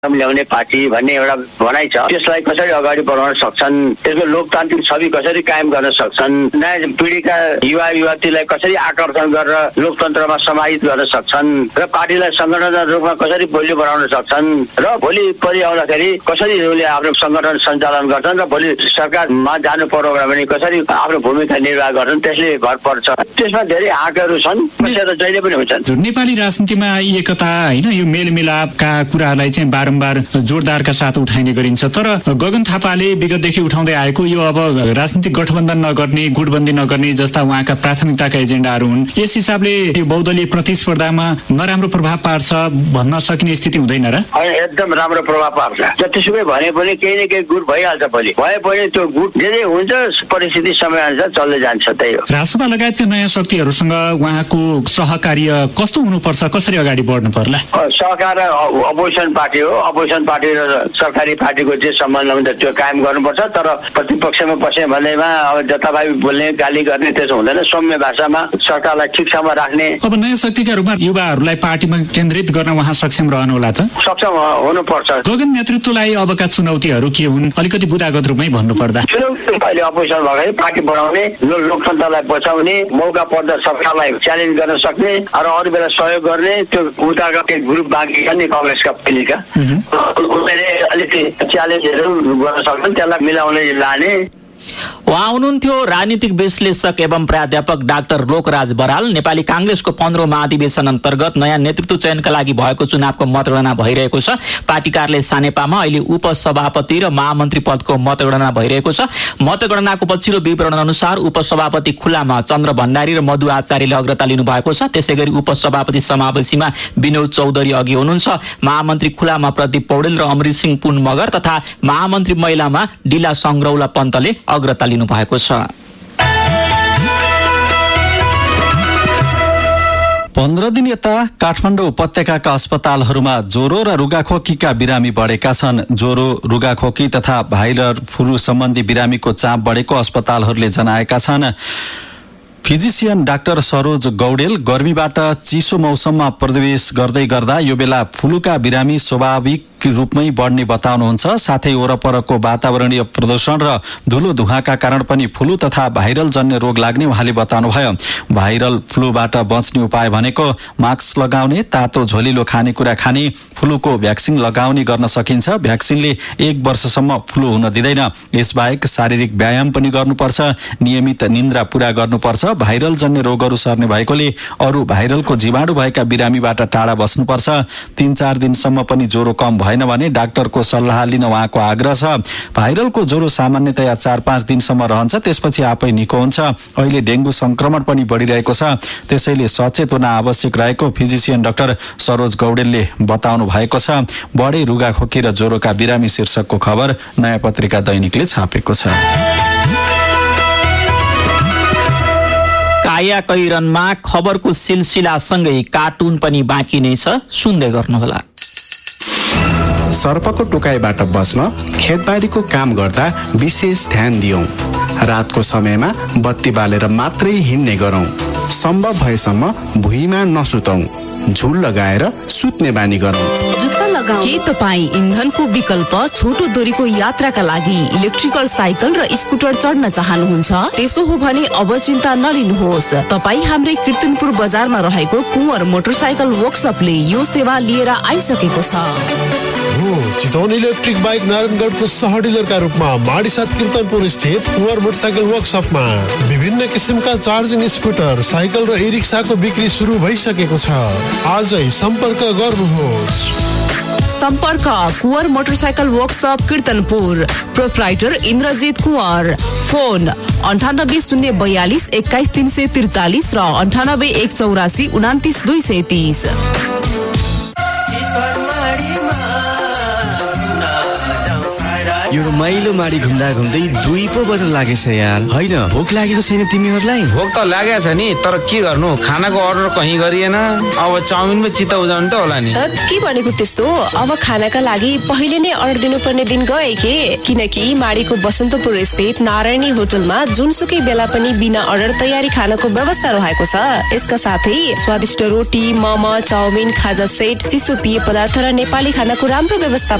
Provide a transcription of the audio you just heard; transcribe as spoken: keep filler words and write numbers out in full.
ल्याउने पार्टी भन्ने एउटा भनाइ छ। त्यसलाई कसरी अगाडि बढाउन सक्छन्, त्यसको लोकतान्त्रिक छवि कसरी कायम गर्न सक्छन्, नयाँ पिँढीका युवा युवतीलाई कसरी आकर्षण गरेर लोकतन्त्रमा समाहित गर्न सक्छन् र पार्टीलाई संगठनका रूपमा कसरी बलियो बनाउन सक्छन् र भोलि परि आउँदाखेरि कसरी उनले आफ्नो संगठन सञ्चालन गर्छन् र भोलि सरकारमा जानु पर्यो भने कसरी आफ्नो भूमिका निर्वाह गर्छन् त्यसले भर पर्छ। त्यसमा धेरै आँकहरू छन्, समस्या त जहिले पनि हुन्छन्। नेपाली राजनीतिमा एकता होइन, यो मेलमिलापका कुरालाई चाहिँ बारम्बार जोरदारका साथ उठाइने गरिन्छ, तर गगन थापाले विगतदेखि उठाउँदै आएको यो अब राजनीतिक गठबन्धन नगर्ने, गुटबन्दी नगर्ने जस्ता उहाँका प्राथमिकताका एजेन्डाहरू हुन्। यस हिसाबले यो बहुदलीय प्रतिस्पर्धामा नराम्रो प्रभाव पार्छ भन्न सकिने स्थिति हुँदैन र? एकदम राम्रो प्रभाव पार्छ। जतिसुकै भने पनि केही न केही गुट भइहाल्छ। भोलि भए पनि त्यो गुट जे जे हुन्छ परिस्थिति समयअनुसार चल्दै जान्छ। त्यही हो। रासपा लगायतका नयाँ शक्तिहरूसँग उहाँको सहकार्य कस्तो हुनुपर्छ, कसरी अगाडि बढ्नु पर्ला? सहकार अपोजिसन पार्टी हो, अपोजिसन पार्टी र सरकारी पार्टीको जे सम्बन्ध हुन्छ त्यो कायम गर्नुपर्छ। तर प्रतिपक्षमा बस्ने भन्दैमा अब जताभावी बोल्ने, गाली गर्ने त्यसो हुँदैन। सौम्य भाषामा सरकारलाई ठिकसँग राख्ने। अब नयाँ शक्तिका रूपमा युवाहरूलाई पार्टीमा केन्द्रित गर्न उहाँ सक्षम रहनु होला त? सक्षम हुनुपर्छ। गगन नेतृत्वलाई अबका चुनौतीहरू के हुन्, अलिकति बुदागत रूपमै भन्नु पर्दा? चुनौती अहिले अपोजिसन भएपछि पार्टी बढाउने, लोकतन्त्रलाई बचाउने, मौका पर्दा सरकारलाई च्यालेन्ज गर्न सक्ने र अरू बेला सहयोग गर्ने, त्यो उताका ग्रुप बाँकी छ नि कांग्रेसका पहिलेका, उनीहरूले अलिकति च्यालेन्जहरू गर्न सक्छन्, त्यसलाई मिलाउने लाने। उहाँ हुनुहुन्थ्यो राजनीतिक विश्लेषक एवं प्राध्यापक डाक्टर लोकराज बराल। नेपाली कांग्रेसको पन्ध्रौं महाधिवेशन अन्तर्गत नयाँ नेतृत्व चयनका लागि भएको चुनावको मतगणना भइरहेको छ। पार्टी कार्यालय सानेपामा अहिले उपसभापति र महामन्त्री पदको मतगणना भइरहेको छ। मतगणनाको पछिल्लो विवरण अनुसार उपसभापति खुलामा चन्द्र भण्डारी र मधु आचार्यले अग्रता लिनु भएको छ। त्यसैगरी उपसभापति समावेशीमा विनोद चौधरी अघि हुनुहुन्छ। महामन्त्री खुलामा प्रदीप पौडेल र अमृत सिंह पुन मगर तथा महामन्त्री महिलामा डिला संग्रौला पन्तले अग्रता लिनु भएको छ। पन्ध्र दिन यता काठमाडौँ उपत्यकाका अस्पतालहरूमा ज्वरो र रुगाखोकीका बिरामी बढेका छन्। ज्वरो, रुगाखोकी तथा भाइरल फ्लू सम्बन्धी बिरामीको चाप बढेको अस्पतालहरूले जनाएका छन्। फिजिसियन डाक्टर सरोज गौडेल गर्मीबाट चिसो मौसममा प्रवेश गर्दै गर्दा यो बेला फ्लूका बिरामी स्वाभाविक रूपमै बढ्ने बताउनुहुन्छ। साथै वरपरको वातावरणीय प्रदूषण र धुलो धुवाका कारण पनि फ्लू तथा भाइरल जन्य रोग लाग्ने उहाँले बताउनुभयो। भाइरल फ्लूबाट बच्ने उपाय भनेको मास्क लगाउने, तातो झोलिलो खानेकुरा खाने, फ्लूको भ्याक्सिन लगाउने गर्न सकिन्छ। भ्याक्सिनले एक वर्षसम्म फ्लू हुन दिँदैन। यसबाहेक शारीरिक व्यायाम पनि गर्नुपर्छ, नियमित निन्द्रा पूरा गर्नुपर्छ। भाइरल जन्य रोगहरू सर्ने भएकोले अरू भाइरलको जीवाणु भएका बिरामीबाट टाढा बस्नुपर्छ। तीन चार दिनसम्म पनि ज्वरो कम भएन भने डाक्टरको सल्लाह लिन उहाँको आग्रह छ। भाइरलको ज्वरो सामान्यतया चार पाँच दिनसम्म रहन्छ, त्यसपछि आफै निको हुन्छ। अहिले डेंगू संक्रमण पनि बढिरहेको छ, त्यसैले सचेत हुन आवश्यक रहेको फिजिसियन डाक्टर सरोज गौडेलले बताउनु भएको छ। बढे रुगाखोकी र ज्वरोका बिरामी शीर्षकको खबर नयाँ पत्रिका दैनिकले छापेको छ। काया कैरनमा खबरको सिलसिलासँगै कार्टुन पनि बाँकी नै छ, सुन्दै गर्नुहोला। सर्पको टोकाइबाट बच्न खेतबारीको काम गर्दा विशेष ध्यान दियौं। रातको समयमा बत्ती बालेर मात्रै हिँड्ने गरौं। सम्भव भएसम्म भुइँमा नसुतौं। झुल लगाएर सुत्ने बानी गरौं। जुत्ता लगाऊ। के तपाईँ इन्धनको विकल्प छोटो दूरीको यात्राका लागि इलेक्ट्रिकल साइकल र स्कुटर चढ्न चाहनुहुन्छ? त्यसो हो भने अब चिन्ता नलिनुहोस्। तपाईँ हाम्रै कीर्तनपुर बजारमा रहेको कुँवर मोटरसाइकल वर्कसपले यो सेवा लिएर आइसकेको छ। चितवन इलेक्ट्रिक बाइक नारायणगढको सह डिलरका रूपमा माडीसाथ कीर्तनपुर स्थित कुँवर मोटरसाइकल वर्कसपमा विभिन्न किसिमका चार्जिङ स्कुटर, साइकल र ई रिक्साको बिक्री सुरु भइसकेको छ। आजै सम्पर्क गर्नुहोस्। सम्पर्क Kunwar motorcycle workshop कीर्तनपुर, proprietor Indrajit Kunwar. Phone अन्ठानब्बे शून्य बयालिस एक्काइस तीन सय त्रिचालिस र अन्ठानब्बे एक चौरासी उनातिस दुई सय तीस। यो रमाइलो माडी घुम्दा घुम्दै दुई पो बज्न लागेछ यार। होइन भोक लागेको छैन तिमीहरूलाई? भोक त लागेको छ नि, तर के गर्नु, खानाको अर्डर कहीँ गरिएन। अब चाउमिनमै चित्त बुझाउनु त होला नि। त के भनेको त्यस्तो? अब खानाका लागि पहिले नै अर्डर दिनुपर्ने दिन गए के? किनकि माडीको बसन्तपुर स्थित नारायणी होटलमा जुनसुकै बेला पनि बिना अर्डर तयारी खानाको व्यवस्था रहेको छ। यसका साथै स्वादिष्ट रोटी, मोमो, चाउमिन, खाजा सेट, चिसो पेय पदार्थ र नेपाली खानाको राम्रो व्यवस्था